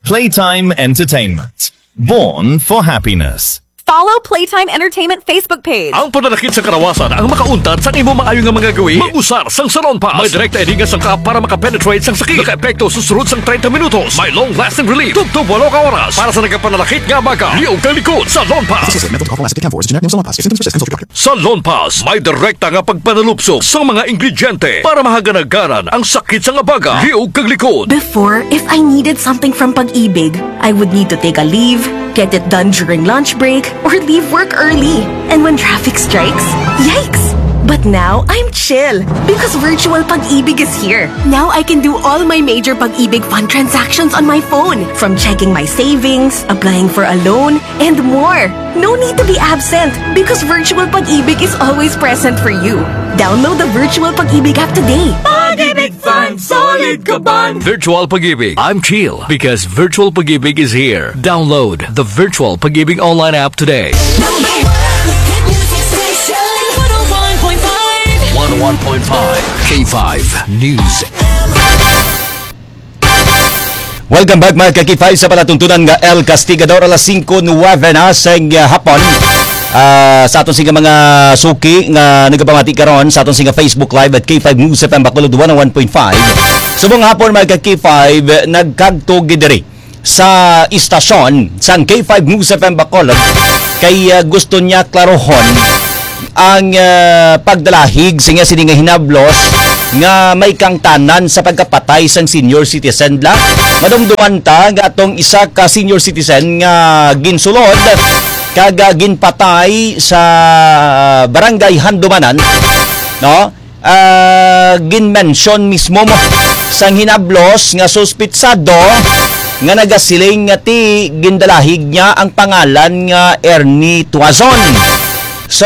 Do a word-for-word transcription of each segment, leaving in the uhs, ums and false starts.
Playtime Entertainment. Born for happiness. Follow Playtime Entertainment Facebook page. Ang pananakit sa karawasan ang makauntad sa imo maayo nga mga gawi. Mag-usar sang Salon Pass. May direkta edinga sang ka para makapenetrate sang sakit. Naka-epekto susunod sang thirty minutos. May long-lasting relief. Tugtog walo ka oras. Para sa nagkapananakit nga baga. Liog kang likod. Salon Pass. Salon Pass. May direkta nga pagpanalupsok sa mga ingrediente para mahaganagaran ang sakit sa nga baga. Liog kang likod. Before, if I needed something from Pag-ibig, I would need to take a leave, get it done during lunch break, or leave work early. And when traffic strikes, yikes! But now, I'm chill because virtual Pag-ibig is here. Now I can do all my major Pag-ibig fund transactions on my phone, from checking my savings, applying for a loan, and more. No need to be absent because virtual Pag-ibig is always present for you. Download the virtual Pag-ibig app today. Pag-ibig Fund, solid ka ban! Virtual Pag-ibig. I'm chill because Virtual Pag-ibig is here. Download the Virtual Pag-ibig online app today. Number one, hit music station, one oh one point five. one oh one point five K five News. Welcome back mga ka-K five sa palatuntunan nga El Castigador alas singko nuwebe na sa hapon. Uh, sa aton singa mga suki nga nagapamati karon sa aton singa Facebook Live at K five News F M Bacolod one oh one point five. Subong hapon mga ka-K five nagkagtog diri sa istasyon sang K five News F M Bacolod kay uh, gusto niya klarohon ang uh, pagdalahig singa sini nga hinablos nga may kangtanan sa pagkapatay sang senior citizen la. Madumduman ta nga atong isa ka senior citizen nga ginsulod kaga ginpatay sa barangay Handumanan, no? Uh, gin-mention mismo mo sang hinablos nga suspitsado nga nagasiling nga ti gindalahig niya ang pangalan nga Ernie Tuazon. So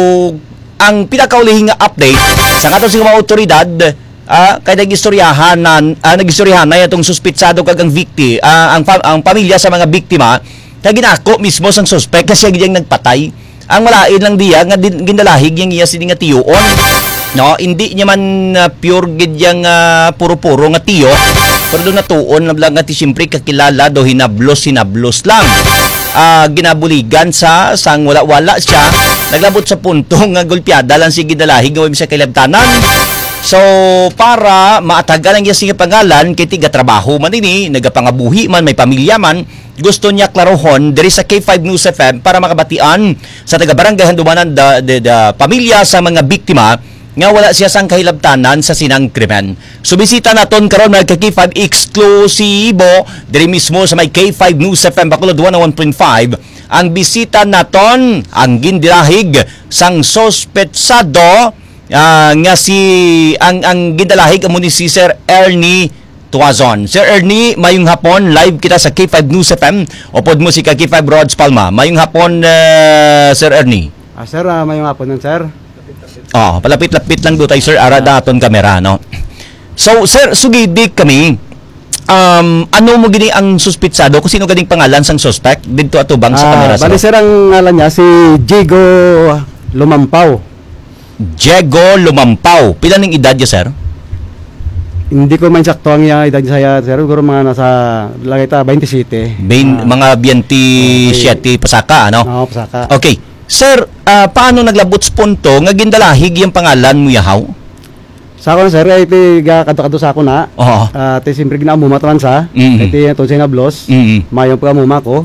ang pinakaulihing nga update sa katong sing mga otoridad uh, kay nagistoryahanan uh, nagistoryahan na itong suspitsado kag ang victim uh, ang pa- ang pamilya sa mga biktima kaya ginako mismo sang suspect kasi giyang nagpatay. Ang malain lang diya nga gindalahig yung iya sini nga tiyoon. No, hindi niya man uh, pure gidyang uh, puro-puro nga tiyo. Pero doon natuon na lang nga ti siyempre kakilala do hinablos hinablos lang. Uh, ginabuligan sa sang wala-wala siya. Naglabot sa punto nga golpeada lang si gindalahig nga sa kilabtanan. So, para maatagan ang iya sige pangalan kay tiga trabaho man ini, nagapangabuhi man, may pamilya man, gusto niya klarohon diri sa K five News F M para makabatian sa taga-barangay Handumanan da, da, da pamilya sa mga biktima nga wala siya sang kahilabtanan sa sinang krimen. So, bisita naton karon mga K five eksklusibo diri mismo sa may K five News F M Bacolod one oh one point five. Ang bisita naton ang gindilahig sang sospetsado Uh, nga si ang ang gindalahig amo ni si Sir Ernie Tuazon. Sir Ernie, mayong hapon, live kita sa K five News F M. Upod mo si K five Rods Palma. Mayong hapon, uh, Sir Ernie. Ah, sir, uh, mayong hapon nun, sir. Oh, palapit-lapit lang do tayo, sir. Ara daton kamera, no? So, sir, sugidik kami. Um, ano mo gini ang suspitsado? Kung sino ganing pangalan sang suspect? Dito atubang sa kamera, sir. Bali, sir, ang ngalan niya si Diego Lumampaw. Diego Lumampaw. Pila ning edad niya, sir? Hindi ko man sakto ang iya edad niya, sir. Siguro mga nasa lagay ta twenty-seven. Bain, uh, mga twenty-seven pasaka, ano? Oo, pasaka. Okay. Sir, uh, paano naglabot sa punto nga gindalahig yung pangalan mo yahaw? Sa ako, sir, ay iti kadto-kadto sa ako na. Oo. Uh, iti simpre ginamumat man sa. Mm-hmm. Iti ito siya na blos. Mm-hmm. Mayong pagkamuma ko.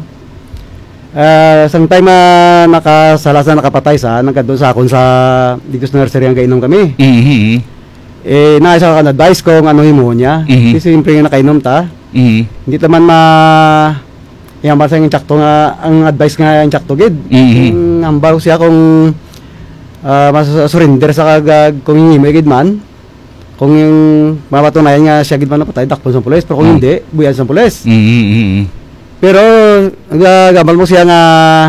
Uh, sang time na nakasalas na nakapatay sa, nagkadon sa akon sa dito sa nursery ang kainom kami. Mm-hmm. Eh, naisa ka na-advise ko kung ano mo niya. Mm-hmm. Kasi simpre nga nakainom ta. Mm-hmm. Hindi naman ma... Yung basta yung tsakto nga, ang advice nga yung tsakto gid. Mm-hmm. Ang ambaw siya kung uh, mas-surrender sa kagag kung yung himay gid man. Kung yung mapatunayan nga siya gid man napatay, dakpon sa pulis. Pero kung mm-hmm. hindi, buyan sa pulis. Mm-hmm. Pero, gagambal mo siya nga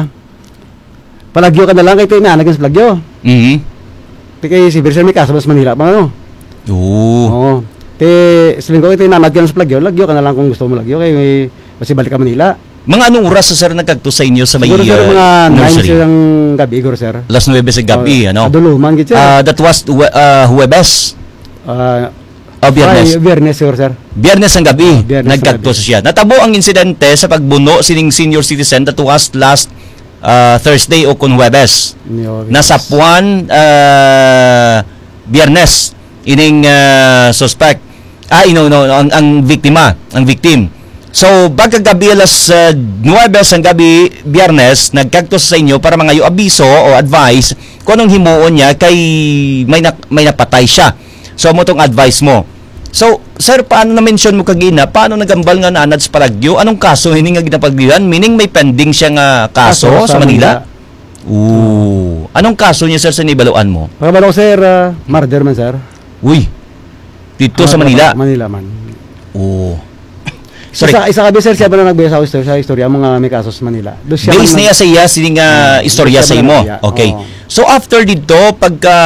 palagyo ka na lang kay tinanag sa palagyo. Mm-hmm. Kaya si Berser may kaso mas Manila pa ano. Oo. Oo. Te, sabihin ko kay tinanag ka sa palagyo, lagyo ka na lang kung gusto mo lagyo kay may masibalik ka Manila. Mga anong oras sir nagkagto sa inyo sa may siguro, sir, uh, mga nursery? nine silang gabi, siguro, sir. Alas nuwebe sa gabi, uh, ano? Aduluman, git, sir. Uh, that was uh, Huwebes? Uh, O Biyernes. Ay, Biyernes, sure, sir. Biyernes ang gabi, Biyernes ang nagkagtos siya. Natabo ang insidente sa pagbuno sining senior citizen that was last uh, Thursday o kun Huwebes. Yo, Nasa Puan, uh, Biyernes, ining uh, suspect. Ah, no, no, ang, ang biktima, ang victim. So, pagkagabi alas uh, Nuwebes ang gabi, Biyernes, nagkagtos sa inyo para mangayo abiso o advice kung anong himuon niya kay may, na, may napatay siya. So, mo tong advice mo. So, sir, paano na-mention mo kagina? Paano nagambal nga naanad sa Palagyo? Anong kaso hindi nga ginapaglilan? Meaning may pending siya nga kaso, Kaso sa sa Manila? Manila. Ooh. Anong kaso niya, sir, sa nibaluan mo? Pagkabalo ko, sir, uh, murder man, sir. Uy, dito sa Ah, Manila? Manila man. Oo. So, Sorry. sa isa kabi, sir, siya ba na nagbaya sa istorya, sa istorya mga may kasos sa Manila. Doon siya Base man- niya sa iya, sining uh, istorya siya sa ba imo. na- Okay. Oo. So, after dito, pagka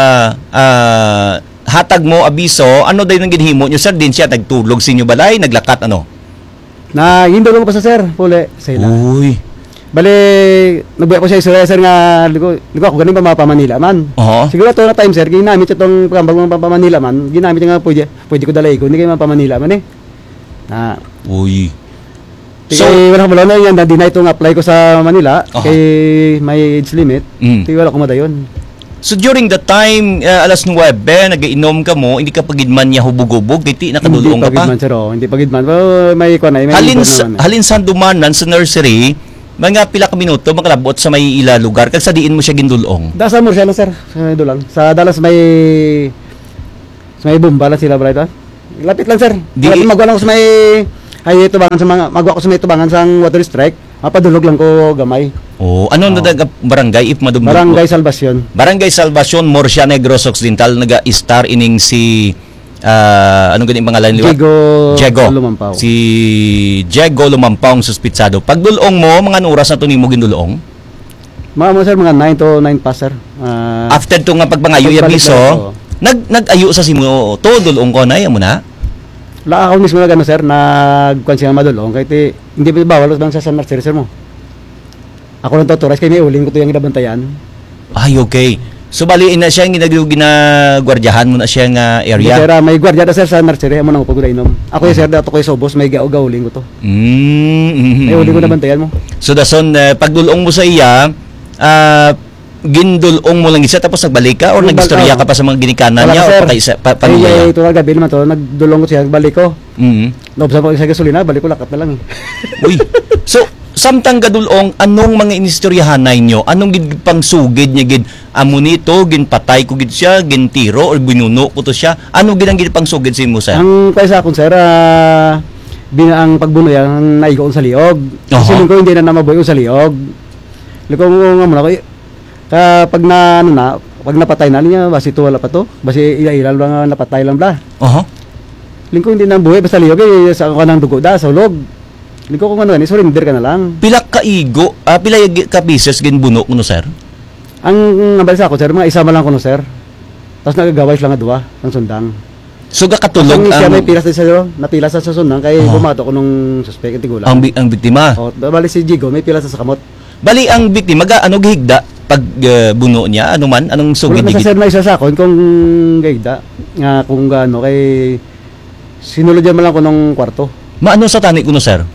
ah, hatag mo abiso, ano dayon ang ginhimo niyo, sir? Din siya nagtulog sa inyo balay, naglakat ano? Na, hindi ko pa sa sir, puli, sa ila. Uy. Bale, nagbuya ko siya istorya, sir, nga, ligo, ligo ako, ganun ba mga pamanila man. Oo. Siguro ito na time, sir, ginamit itong pagkambag mga pamanila man, ginamit yung nga, pwede, pwede ko dalay ko, hindi kayo mga pamanila man eh. Na, Uy. so, kaya wala ko na yan, hindi na itong apply ko sa Manila, Aha. kay may age limit, Mm. kaya wala ko madayon. So, during the time, uh, alas nuwebe, nag-iinom ka mo, hindi ka pagidman niya hubog-hubog, diti nakadulong Hindi ka pa? pagidman, sir, oh, hindi pagidman. Pero may ko na, may Halin, iba sa, naman, eh. halin sa dumanan sa nursery, mga pila ka minuto, makalabot sa may ila lugar, kag sa diin mo siya gindulong. Dasa mo siya lang, sir, sa dulang. Sa Dallas may, sa may bomba lang sila, bro, ito. Lapit lang, sir. Di- Di, magwa lang ko sa may, ay, tubangan sa mga, magwa ko sa may tubangan sa water strike, mapadulog lang ko gamay. Oh, ano na daga barangay if madumdum? Barangay Salvacion. Barangay Salvacion, Morsia Negros Occidental, naga-star ining si ah, anong ganyan pangalan liwat? Diego Diego. Lumampaw. Si Diego Lumampaw ang suspitsado. Pagdulong mo, mga anong oras na ito mo gindulong? Mga mo, sir, mga nine to nine pa, sir. Ah, After ito nga pagpangayo Pagbalik yabiso, na ako. nag nag-ayo sa simo to dulong ko na mo na. la ako mismo na gano'n, sir, nagkuhan siya madulong, kahit eh, hindi ba bawal bang sa San Marcelo, sir mo. Ako lang tuturas, kaya may uling ko ito yung inabantayan. Ay, okay. So baliin na siya ginagawa ginagwardyahan mo na siya nga Hindi, sir, area. ah, may gwardiya na, sir, sa Marcelo, mo nang upag inom. Ako yung, sir, dato ko yung sobos, may gao-gauling ko to. Mm, mhm. May uling ko nabantayan mo. So dason uh, pagdulong mo sa iya, ah, gindulong mo lang isa tapos nagbalik ka or Nagbal- nag-istorya oh. ka pa sa mga ginikanan Wala, niya sir. o pa isa pa, Ay, pamilya ay, niya? ito nga gabi naman to, nagdulong ko siya, balik ko. Mhm. Loob sa sa gasolina, balik ko, lakat na lang eh. Uy. So samtang gadulong anong mga inistoryahanay nyo? Anong gid pang sugid niya gid? Amo nito gin patay ko gid siya, gin tiro or binuno ko to siya. Ano gid ang gid pang sugid sa imo sir? Ang kaysa akong, sir, ah, bina ang pagbuno yan, naigo ko sa liog. Kasi Aha. ko hindi na namaboy ko sa liog. Liko nga muna ko, kapag na, ano na, pag napatay na niya, basi ito wala pa to. Basi ila-ila lang napatay lang bla. Aha. Lingko hindi na buhay, basta liog eh, sa ka ng dugo da, sa ulog. Lingko kung ano, surrender ka na lang. Pila ka igo, ah, pila y- ka pieces gin buno kuno sir? Ang nabalik sa ako, sir, mga isama lang ko no, sir. Tapos nagagawais lang nga duwa, ng sundang. So gakatulog Tulog siya ang may pilas din sa iyo, napila sa sa sundang, kaya Oh. bumato ko nung suspect, yung tigulang. ang, bi- ang biktima. O, bali si Jigo, may pilas sa kamot. Bali ang biktima ga ano gihigda pag uh, buno niya ano man anong sugid Wala na ni sa sir na isa sa akin kung gaida, nga kung gaano, kay sinulod yan man lang ko nung kwarto. Maano sa tani kuno sir?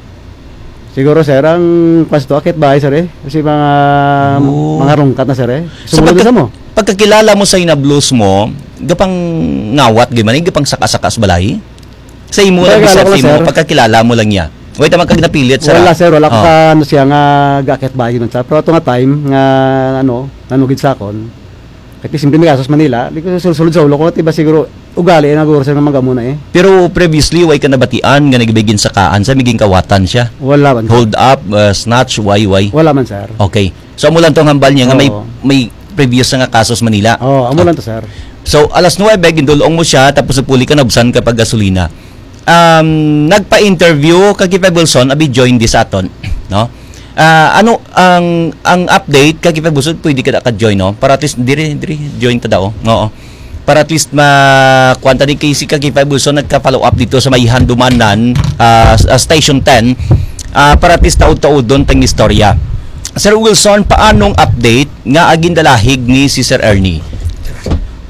Siguro, sir, ang pasto, akit bahay, sir, eh. Kasi mga, Oh. mga rungkat na, sir, eh. Sa Sumunod pagka- na mo. Pagkakilala mo sa inablos mo, gapang ngawat gyman gapang saka-saka sa balay. Sa imo lang Pagkakilala sa ko lang, imo sir. pagkakilala mo lang niya. Wait naman kag napilit sir. Wala, ah. sir, wala ko Oh. ka, ano siya, nga, gakit bahay nun, sir. Pero ito nga time, nga, ano, nanugid sa akon. Kasi simple may kasos Manila, di ko sulod sa ulo ko, tiba siguro, ugali, eh, naguro sir ng mga muna, eh. Pero previously way ka nabatian nga nagbigin sa kaan sa miging kawatan siya. Wala man, sir. Hold up, uh, snatch, why why. Wala man, sir. Okay. So amo lang tong hambal niya nga may Oo. may previous na nga kasos Manila. Oo, oh, amo lang to, sir. So, alas nuwebe, gindulong mo siya, tapos nagpuli ka, nabsan ka pag gasolina. Um, nagpa-interview kay Kipe Wilson, abi join this aton, no? Ah, ano ang ang update kay Kipe Wilson, pwede ka na ka-join, no? Para at least diri diri join ta daw. Oo. Para at least ma kwanta ni Casey kay Kipe Wilson nagka-follow up dito sa may Handumanan, ah, sa Station ten. Ah, para at least taud-taud don tang istorya. Sir Wilson, paanong update nga aging dalahig ni si Sir Ernie?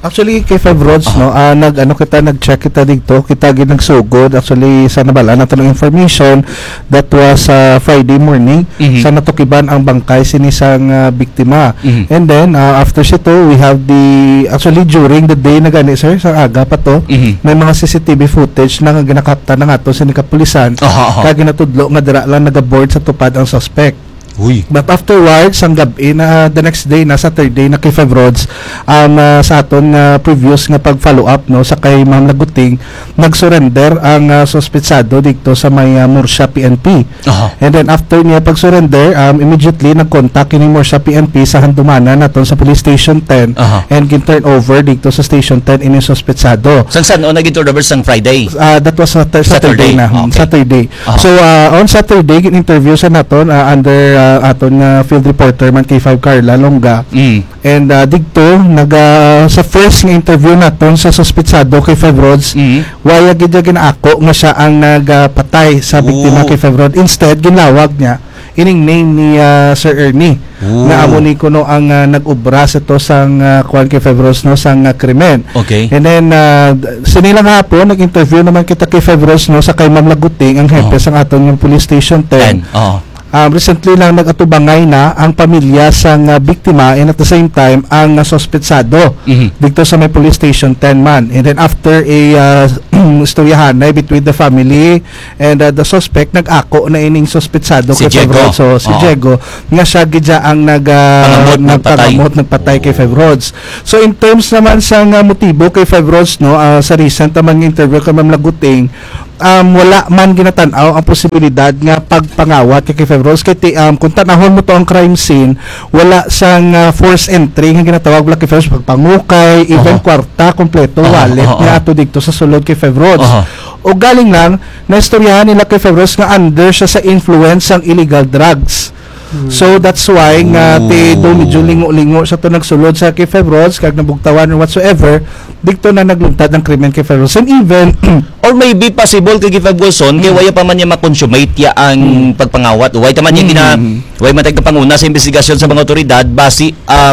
Actually kay Five Roads no, ah, nag ano kita nag-check kita dito, kita gid nagsugod actually sa nabala nato ng information that was uh, Friday morning Mhm. sa natukiban ang bangkay sinisang uh, biktima. Mhm. And then uh, after sito we have the actually during the day na gani sir sa aga pa to, Mhm. may mga C C T V footage na nga ginakapta na nga to sa kapulisan Aha, aha. kag ginatudlo nga dira lang nagaboard sa tupad ang suspect. Uy. But afterwards, ang gabi na the next day na Saturday na kay Five Roads, um, uh, sa aton uh, previous nga pag-follow up no sa kay Ma'am Laguting, nag-surrender ang uh, suspetsado dito sa may uh, Murcia P N P. Aha. And then after niya pag-surrender, um, immediately nag-contact kini Murcia P N P sa handumanan naton sa Police Station ten Aha. and gin-turn over dito sa Station ten ini suspetsado. San san o naging turnover sang Friday? Uh, that was Saturday, Saturday Saturday. na. Okay. Saturday. Aha. So uh, on Saturday gin-interview sa naton uh, under uh, aton uh, field reporter man K five Carla Longga. Mm. And uh, dito nag uh, sa first nga interview naton sa suspetsado kay Five Roads, Mm. waya gid niya ginaako nga siya ang nagpatay sa biktima Ooh. kay Five Roads. Instead ginlawag niya ining name ni uh, Sir Ernie Ooh. na amo ni kuno ang uh, nag-ubra sa to sang uh, kuan kay Five Roads no sang uh, krimen. Okay. And then uh, sinilang hapon nag-interview naman kita kay Five Roads no sa kay Ma'am Laguting ang hepe Oh. sang aton yung Police Station ten. Ten. Oo. Um, recently lang nag-atubangay na ang pamilya sang uh, biktima and at the same time ang uh, suspetsado Mhm. dito sa may Police Station ten man. And then after a uh, istoryahanay between the family and uh, the suspect, nag-ako na ining suspetsado Si kay Five Diego. Roads. So, si Oo. Diego nga siya gidya ang nag uh, Pangamot, nagpatay. nagpangamot, nagpatay kay Five Roads. So in terms naman sa uh, motibo kay Five Roads no, uh, sa recent naman nga interview kay Ma'am Laguting, um, wala man ginatanaw ang posibilidad nga pagpangawat kay Five Roads kay ti- um, kung tanahon mo to ang crime scene, wala sang uh, force entry nga ginatawag wala kay Five Roads, pagpangukay, even Aha. kwarta kompleto, Aha, wallet aha, nga aha. ato dito sa sulod kay Five Roads. Aha. O galing lang na istoryahan nila kay Five Roads nga under siya sa influence ng illegal drugs. So that's why nga ti do medyo lingo-lingo sa to nagsulod sa kay Five Roads kag nabugtawan or whatsoever, dito na nagluntad ng krimen kay Five Roads. And even Or maybe possible kay Five Wilson kay waya pa man niya makonsummate ya ang pagpangawat. Way ta man niya gina way man tag panguna sa investigasyon sa mga otoridad basi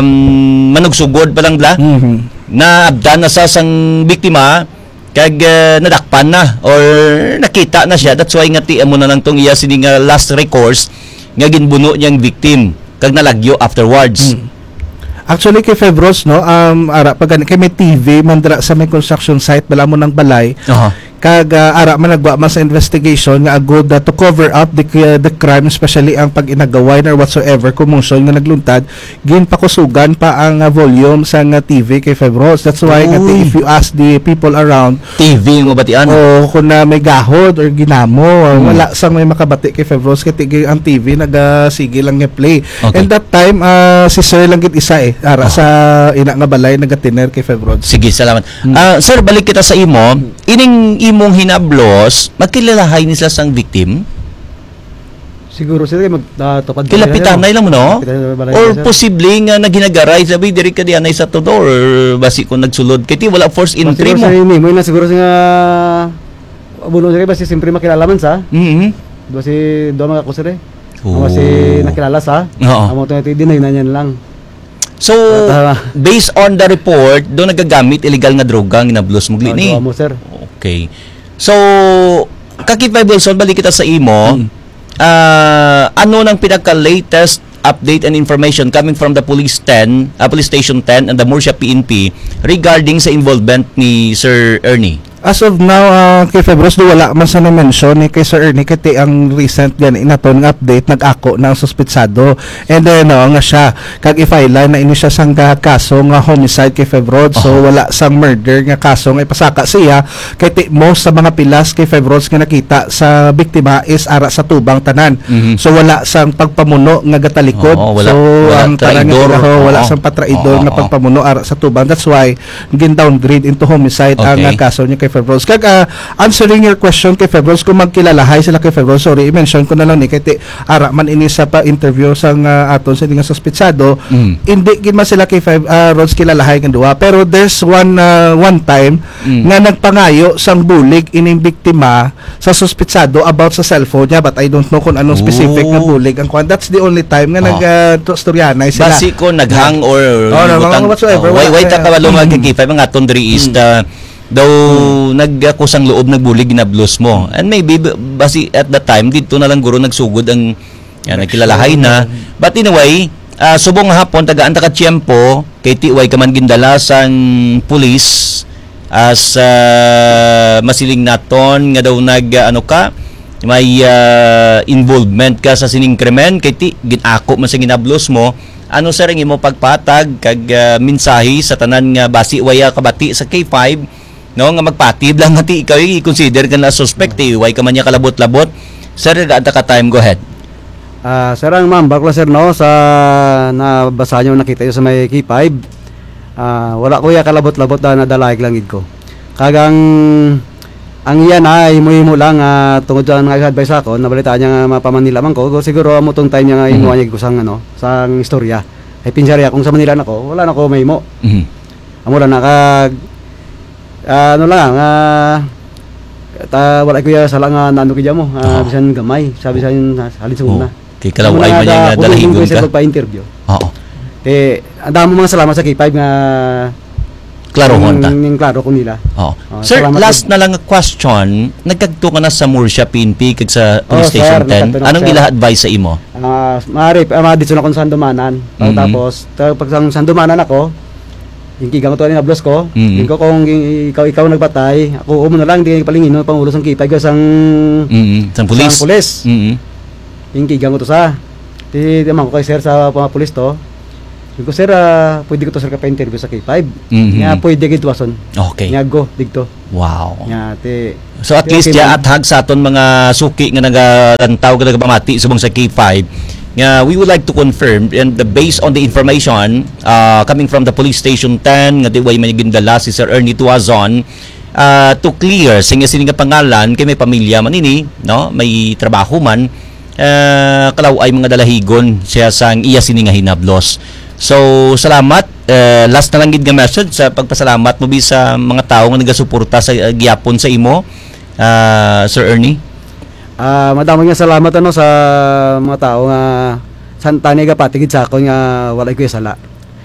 um manugsugod pa lang la na abdan na sa sang biktima kag uh, nadakpan na or nakita na siya. That's why nga ti amo na lang tong iya sini nga last recourse nga ginbuno niyang victim kag nalagyo afterwards. actually kay Five Roads no, um ara pag kay may T V man dira sa may construction site bala mo ng balay. Aha. Kag uh, ara man nagwa man sa investigation nga agud uh, to cover up the uh, the crime, especially ang pag-inagaway or whatsoever commotion nga nagluntad, ginpakusugan pa ang uh, volume sa nga T V kay Five Roads. That's why nga Uy. if you ask the people around T V nga batian. o kung na may gahod or ginamo or wala sang may makabati kay Five Roads kay tigil ang T V nagasige lang nga play. Okay. And that time uh, si Sir lang gid isa eh ara sa ina nga balay nagatiner kay Five Roads. Sige, salamat. Ah, sir, balik kita sa imo. Ining imong hinablos, magkilalahay ni sila sang victim? Siguro sila magtupad. Kilapitanay lang mo, no? Or Or posible nga naghinagaray, sabi, diri ka diyanay sa todo, or basi kung nagsulod. Kaya ti, wala force entry siguro mo. sa ini mo na siguro sa nga abuno sila basi simpre makilala man sa. Mhm. Basi do mga kusire. Oo. Basi nakilala sa. Oo. Amo to ti dinay na yan lang. So, Tama. based on the report, do nagagamit illegal nga droga, ang inablos mo glini. Ano mo sir? Okay. So, Kakipay Wilson, balik kita sa imo. Ah, ano nang pinaka-latest update and information coming from the Police ten, uh, Police Station ten and the Murcia P N P regarding sa involvement ni Sir Ernie? As of now, uh, kay Five Roads, do wala man sa na-mention ni kay Sir Ernie kati ang recent yan inaton nga update nag-ako ng suspetsado. And then no, nga siya kag i-file na ini siya sang ka- kaso nga homicide kay Five Roads. So wala sang murder nga kaso nga ipasaka siya kay ti most sa mga pilas kay Five Roads nga nakita sa biktima is ara sa tubang tanan. Mhm. So wala sang pagpamuno nga gatalikod. Oo, wala- so wala ang tanan nga traidor. trabaho, wala Oo. sang patraidor Oo, nga oo. pagpamuno ara sa tubang. That's why gin downgrade into homicide ang Okay. uh, kaso niya kay kay Febros. Kag ah, answering your question kay Febros, kung magkilalahay sila kay Febros, sorry, i-mention ko na lang ni kay ti ara man ini sa pa interview sang uh, aton sa nga suspitsado, Mm. hindi gid man sila kay Feb uh, Rods kilalahay nga duha. Pero there's one uh, one time Mm. nga nagpangayo sang bulig ining biktima sa suspitsado about sa cellphone niya, but I don't know kung anong specific Oh. nga bulig ang kwan. That's the only time nga Oh. nag uh, to- storyanay sila. Basi ko naghang or Oh, no, butang- mga whatsoever, oh, why wala why ta kaya- kabalo nga Mm. kay K five ang aton diri is the daw nagkusang loob nagbulig ginablos mo. And maybe b- basi at that time dito na lang guro nagsugod ang yan nagkilalahay na. But anyway, uh, subong nga hapon tagaan ta ka tiyempo kay T Y ka man gindala sang pulis as uh, masiling naton nga daw nag uh, ano ka may uh, involvement ka sa sining krimen kay ti ginako man sa ginablos mo. Ano sa ring imo pagpatag kag uh, mensahe sa tanan nga basi waya kabati sa K five no nga magpatid lang nga ti ikaw i-consider ka na suspect eh, way ka man niya kalabot-labot. Sir, gaada ka time, go ahead. Ah, sir, ang ma'am, bakla sir, no, sa nabasa nyo, nakita nyo sa may K five, ah, wala ko ya kalabot-labot na nadalayag lang gid ko. Kagang, ang iyan ay himo-himo lang, ah, tungod sa nag-advise ako, nabalitaan niya nga mapamanila man ko, siguro mo tong time niya nga himuha niya ko sang, ano, sang istorya. Ay pinsarya, kung sa Manila na ko, wala na ko may mo. Mhm. Amo lang nakag, ah, ano lang, ah, ta wala ko ya sala nga nano kidya mo, ah, Oo. bisan gamay, sabi sa halin sa una. Oh, kay kalaway man niya nga dalahigon ka. pa interview. Oo. Eh, ang dami mga salamat sa K five nga Klaro yung- honda. yung klaro ko nila. Oo. Oh, Sir, salamat last din. na lang nga question, nagkagto ka na sa Murcia P N P kag sa Oh, Police sir, Station ten. nagkadto na ako, Anong sir. gila advice sa imo? Ah, mari, uh, madito na akong sandumanan. Mhm. Tapos, ta- pag sang sandumanan ako, yung kigang ko to ni ablos ko, Mhm. yung ko kung i- ikaw ikaw nagbatay, ako umo na lang di palingin no pangulo sang K five sang Mm. Sa police. sang pulis. Mm. Yung kigang ko to sa. Di naman ko kay sir sa mga pulis to. Yung ko sir, ah, pwede ko to sir ka pa-interview sa K five. Mhm. Nga pwede gid wason. Okay. Nga go digto. Wow. Nga te. So at Di, least okay, ya ma'am. at hag sa aton mga suki nga nagalantaw nga nagpamati subong sa K five nga we would like to confirm and the based on the information uh, coming from the police station ten nga di way man gindala si Sir Ernie Tuazon uh, to clear singa sini nga pangalan kay may pamilya man ini no may trabaho man uh, kalaw ay mga dalahigon siya sang iya sini nga hinablos. So salamat. Uh, last na lang gid nga message sa pagpasalamat mo bi sa mga tawo nga nagasuporta sa uh, giyapon sa imo, uh, Sir Ernie. Ah, madamo nga salamat ano sa mga tao nga santani ga patigid sa ako nga walay ko sala.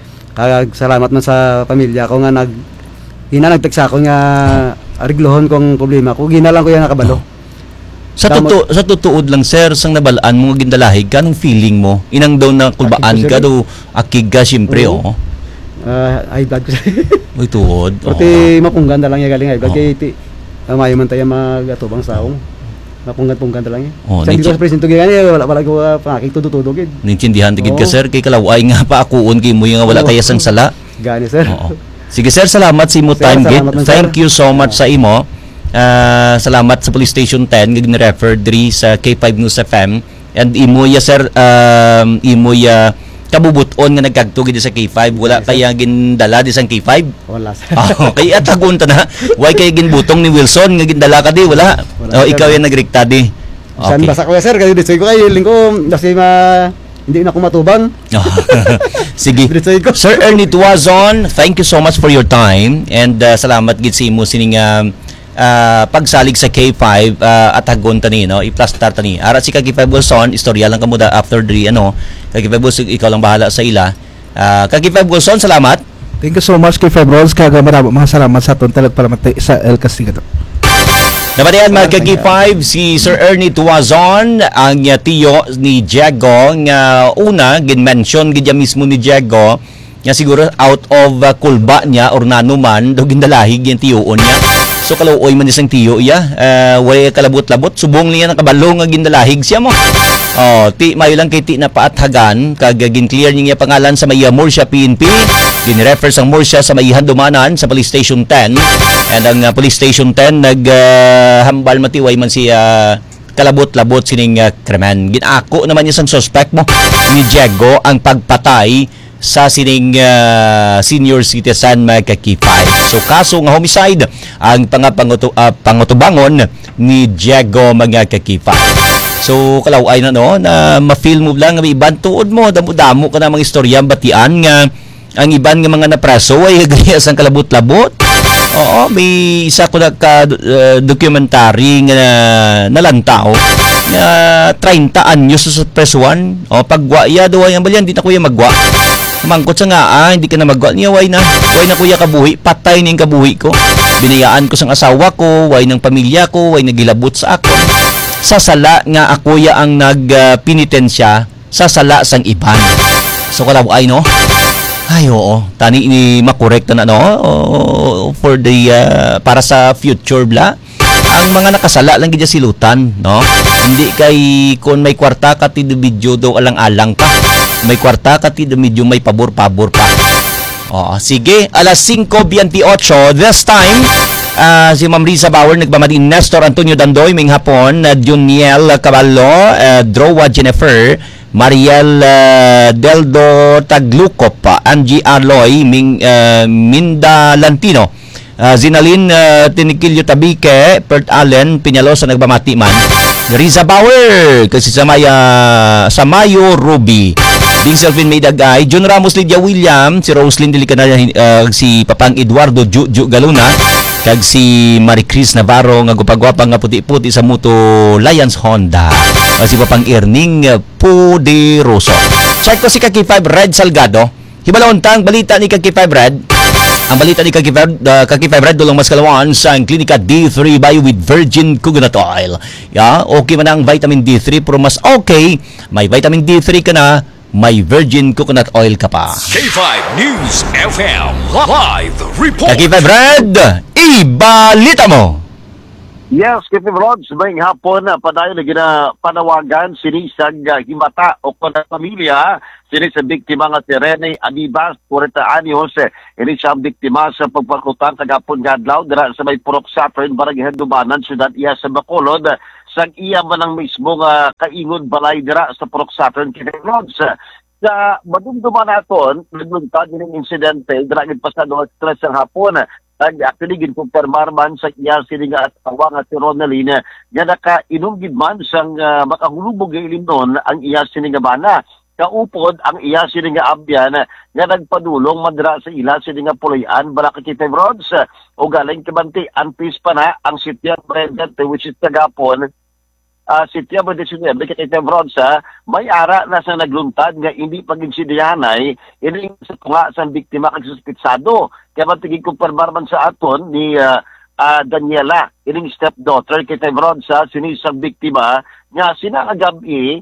Kag salamat man sa pamilya ko nga nag ina nagtek sa ako nga ariglohon kong problema ko. Gina lang ko yan nakabalo. Sa Tama. totoo sa tutuod lang sir sang nabalaan mo nga gindalahig kanong feeling mo? Inang daw na kulbaan Akig ko, ka sir. daw akig ka syempre Oo. oh. Ah, high blood ko. Uy tuod. oo. Pati mapunggan na lang ya galing high blood Oo. kay ti. Amayo man tayo magatubang saong. Mapunggan-punggan na lang ya. Oo, Sa dito niti- sa presinto gani wala wala ko uh, pangakig tudutudog gid. Nintindihan tigid ka Oo. sir kay kalaway nga pa akuon kay mo yung nga wala Oo. kaya sang sala. Gani sir. Oo. Sige sir, salamat sa imo Sir, time gid. salamat man, sir. Thank you so much sa imo. Ah, salamat sa Police Station ten nga gin-refer diri sa K five News F M and imo ya sir um, imo ya kabubuton nga nagkagto gid sa K five wala kaya gindala di sang K five. Wala sir. Oh, kay atagon ta na. Why kay ginbutong ni Wilson nga gindala ka di wala. Wala, Oh, sir. ikaw yung nagrikta di. San basa ko ya, sir kasi dito ko kay lingko kasi ma hindi na ako matubang. Oh. Sige. Dito ko. Sir Ernie Tuazon, thank you so much for your time and uh, salamat gid sa imo sining uh, uh, pagsalig sa K five uh, at hagon tani no i-plastar tani. Ara si K five Wilson, istorya lang kamo da after the ano. K five Wilson ikaw lang bahala sa ila. Uh, K five Wilson, salamat. Thank you so much kay Febros, kaya marami mga salamat sa aton talag-palamati sa El Castigador. Napadayan mga K five si Sir Ernie Tuazon ang uh, tiyo ni Diego nga una gin-mention gid mismo ni Diego nga siguro out of uh, kulba niya or nano man do gindalahig yung tiyoon niya. So kaluoy man isang tiyo iya uh, way kalabot-labot subong niya nakabalo nga gindalahig siya mo. Oh, ti mayo lang kay ti na paathagan kag gin-clear niya pangalan sa Maya Murcia P N P. Gin-refer sang Murcia sa Maihan Dumanan sa Police Station ten. And ang uh, Police Station ten nag uh, hambal matiway man si uh, kalabot-labot sining uh, krimen. Ginako naman niya sang suspect mo ni Diego ang pagpatay sa sining uh, senior citizen mga kakipay. So kaso nga homicide ang pangapanguto, uh, pangutubangon ni Diego mga kakipay. So kalaway na no na ma-feel mo lang nga iban tuod mo damo-damo ka na mga istorya batian nga ang iban nga mga napreso ay agriya sang kalabot-labot. Oo, may isa ko na ka uh, documentary nga nalantao na thirty anyos sa presuan. O pagwa ya daw ang balyan di na kuya magwa. Mangkot sa nga ah, hindi ka na magwa niya way na. Way na kuya kabuhi, patay ning kabuhi ko. Biniyaan ko sang asawa ko, way ng pamilya ko, way nagilabot sa ako. Sa sala nga ako ya ang nagpenitensya uh, sa sala sang iban. So kalaway no. Ay oo, tani ni makorek na no oh, for the uh, para sa future bla. Ang mga nakasala lang gid silutan, no? Hindi kay kun may kwarta ka ti video daw alang-alang pa. May kwarta ka ti video may pabor-pabor pa. Oh, sige, alas cinco twenty-eight this time. Uh, si Ma'am Risa Bauer nagpamati Nestor Antonio Dandoy ming hapon, uh, Juniel Caballo, uh, Drowa Jennifer, Mariel uh, Deldo Taglukop, Angie Aloy, Ming, uh, Minda Lantino, uh, Zinalin uh, Tinikilyo Tabike, Pert Allen, Piñalosa nagbamati man, Risa Bauer, kasi sa Maya, sa Mayo Ruby, Ding Selfin Maydagay, John Ramos Lydia William, si Roslyn Delicana, uh, si Papang Eduardo Juju Galuna, kag si Maricris Navarro nga gupagwapa nga puti-puti sa Moto Lions Honda. Uh, si Papang Erning uh, Puderoso. Check ko si Kaki five Red Salgado. Hibalon tang balita ni Kaki five Red. Ang balita ni Kaki five, uh, Kaki five Red dulong mas kalawan sa Klinika D three Bio with Virgin Coconut Oil. Ya, okay man ang vitamin D three pero mas okay, may vitamin D three ka na, may Virgin Coconut Oil ka pa. K five News F M Live Report. Kaki five Red, ibalita mo. Yes, Kipi Rods, may hapon na padayon na ginapanawagan sinisang uh, himata o kuna pamilya sini sa biktima nga si Rene Anibas, forty anyos, ini siyang biktima sa pagpakutan tagapon gadlaw dira sa may Purok Saturn, Barangay Dubanan, Syudad iya sa Bacolod, sang iya man ang mismo nga kaingod balay dira sa Purok Saturn, Kipi Rods. Sa madumduman naton, nagluntad din ang insidente, dira gid pasado stress ang hapon, nag-akiligin kong permarman sa iya sini nga asawa nga si Ronaldine nga naka-inom gid man sang uh, makahulubog nga ilimnon ang iya sini nga bana. Kaupod ang iya sini nga abyan nga nagpadulong madra sa ila sini nga puloy-an balaka Kite Rods o galing kabanti anpis pa na ang Sitya President which is tagapon uh, Sitya President Kite Rods may ara na sa nagluntad nga hindi pag-insidiyanay ini sa tunga sa biktima kag suspitsado. Kaya matigig kong permarman sa aton ni uh, uh, Daniela, ining stepdaughter, Kite Rods, sa sinisang biktima, nga sinangagabi,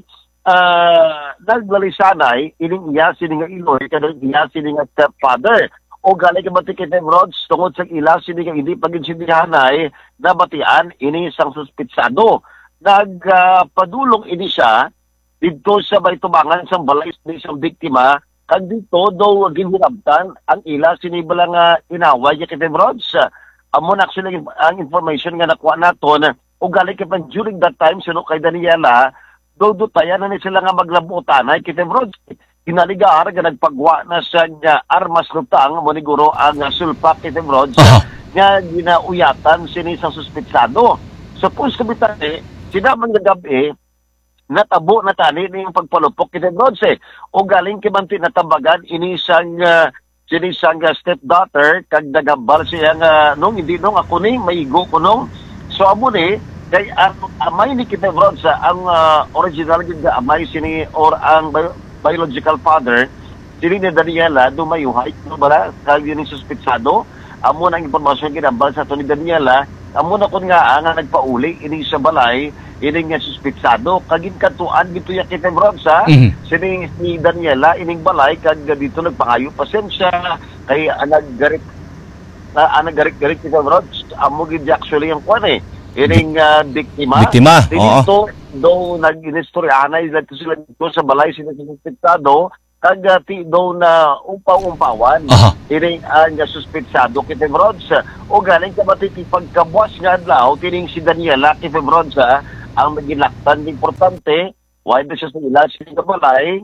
uh, naglalisanay, ining iya sininga iloy, kadang iya sininga stepfather. O galing ka bati Kite Rods, tungod sa ila sininga hindi pag-insindihanay, nabatian, ini isang suspitsado. Nagpadulong uh, ini siya, dito sa may tubangan sa balay sa isang biktima, kag dito daw ginhirabtan ang ila sinibalang uh, inaway ya Kite Rods. Amon actually ang information nga nakuha naton o galing kapan during that time sino kay Daniela daw dutayan na ni sila nga maglabutan ay Kite Rods. Kinaligaar nga nagpagwa na sa uh, armas lutang mo ni guro ang uh, sulpak Kite Rods uh-huh. nga ginauyatan sini sa suspitsado. So kung sabitan eh, sinaman nga gabi natabo na tani ni yung pagpalupok Kite Rods eh. O galing kimanti natabagan inisang uh, sinisang uh, stepdaughter kag nagambal siya nga uh, nung hindi nung ako ni maigo ko nung. So amo ni kay ang amay ni Kite Rods uh, ang uh, original gid nga amay sini or ang bi- biological father sini ni Daniela dumayuhay no bala kag yun suspitsado. Amo nang impormasyon ginambal sa to ni Daniela. Amo na kun nga nga nagpauli ini sa balay ining nga suspitsado kagin katuan gito ya Kite Rods ha mm-hmm. sini si Daniela ining balay kag dito nagpangayo pasensya kay anaggarik na anaggarik-garik Kite Rods amo gid actually ang kwan eh ining uh, biktima biktima dito do nag-inistoryanay dito sila dito sa balay sila suspitsado kag ti do na umpaw-umpawan uh-huh. ining ang uh, suspitsado Kite Rods o galing ka matiti pagkabuas nga adlaw tining si Daniela Kite Rods ang magilaktan importante, why na siya sa ila siya balay,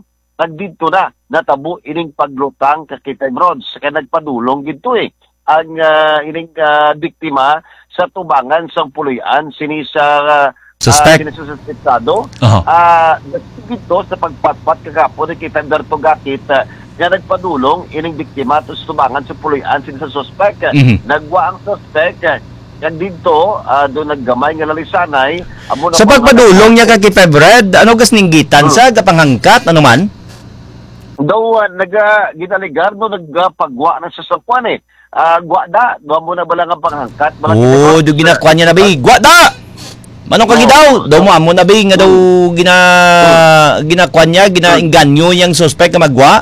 kag dito na natabo ining paglutang kay Kitay Bronze kaya nagpadulong dito eh ang uh, ining uh, biktima sa tubangan sang puloy-an sini sa uh, Suspect. Uh, sini sa suspektado. Uh-huh. Ah, dito sa pagpatpat kagapon ni Kitay Bertogakit uh, nga nagpadulong ining biktima to sa tubangan sa puloy-an sini sa suspect. Mhm. Nagwa ang suspect uh, kag dito uh, doon naggamay nga lalisanay amo na Sa pagpadulong niya kay Kitay Brad, ano gas ninggitan Hmm. sa gapanghangkat ano man? daw uh, naga ginaligar no nagpagwa na sa sakwan eh. Ah, gwa da, duha mo na bala nga panghangkat. Bala Oh, do ginakwan niya na bi. Gwa da. Manong kagi Oo. daw, daw mo amo na bi nga daw gina ginakwan niya, ginainganyo yang suspect nga magwa.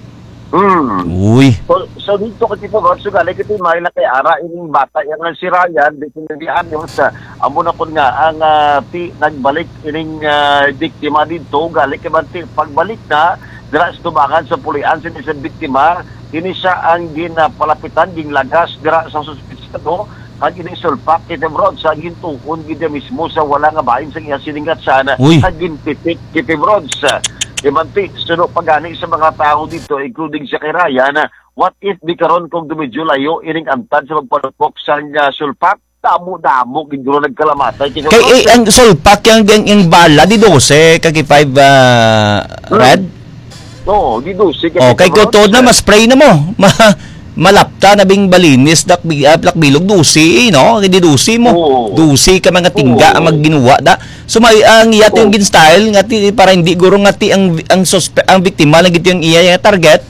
Hmm. Uy. So, so dito kasi po, so gali kasi may na kay Ara, ining bata, yung nga si Ryan, dito nagdihan yung sa, amo na po nga, ang uh, ti, nagbalik ining uh, biktima dito, gali kay Banti, pagbalik na, dira sa tubangan sa pulian, sa isang biktima, ini siya ang ginapalapitan, ginglagas, dira sa suspitsado, ang inisulpak kita Brod sa gintuon gida mismo sa wala nga bahin sa iya siningat sana Uy. ang ginpitik kita Brod sa imanti suno pagani sa mga tao dito including sa kay Ryan na what if di karon kung dumidyo layo ining antad sa magpalupok sa uh, sulpak damo-damo gidro nagkalamatay kita Kay eh, ang sulpak yang yang, yang bala di dose kay five uh, red. no di do sige Oh, kay ko na mas spray na mo. Ma malapta na bing balinis dak bi uh, bilog dusi no kay di dusi mo. Oo. Dusi ka mga tingga Oo. ang magginuwa da. So may ang iya yung Oo. gin style ngati para hindi guro ngati ang ang suspe, ang biktima lang gito yung iya yung target.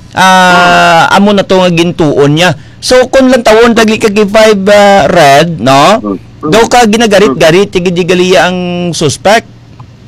Ah, amo na to nga gintuon niya. So kung lang tawon tagli ka kay five uh, red no. Daw ka ginagarit-garit tigidgaliya ang suspect.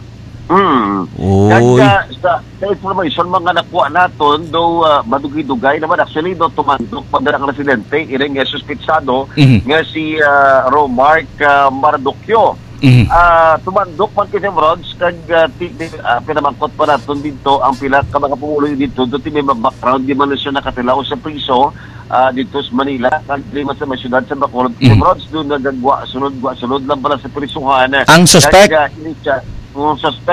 Hmm. Oy. Kaya sa, sa information mga nakuha naton do uh, madugi-dugay naman actually do tumandok pagdarang residente iring nga suspitsado Mhm. nga si uh, Romark uh, Mardukyo. Mhm. Ah, tumandok man kini Rods kag uh, ti, di, uh, pinamangkot pa naton dito ang pila ka mga pumuloy dito do ti may background di man na siya nakatilaw sa priso ah, dito sa Manila kag di man sa may syudad sa Bacolod kini Mhm. Rods do nagagwa sunod gwa sunod lang pala sa prisuhan. Ang suspect? Kag, uh, ini siya, ang suspect